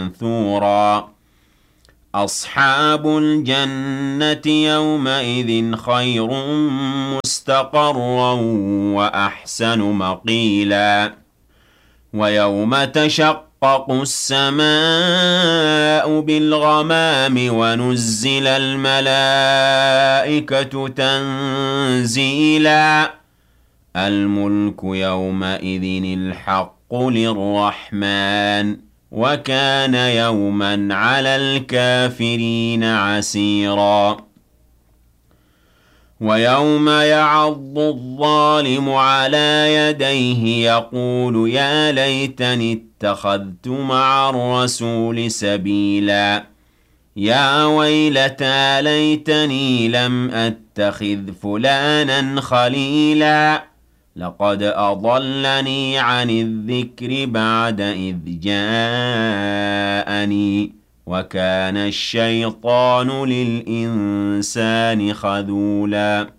منثورا أصحاب الجنة يومئذ خير مستقرا وأحسن مقيلا ويوم تشقق السماء بالغمام ونزل الملائكة تنزيلا الملك يومئذ الحق للرحمن وكان يوما على الكافرين عسيرا ويوم يعض الظالم على يديه يقول يا ليتني اتخذت مع الرسول سبيلا يا ويلتى ليتني لم أتخذ فلانا خليلا لقد أضلني عن الذكر بعد إذ جاءني وكان الشيطان للإنسان خذولا